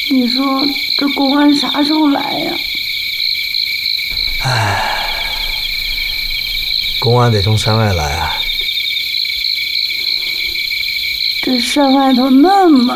你说这公安啥时候来呀？ 公安得从山外来啊。 这山外头那么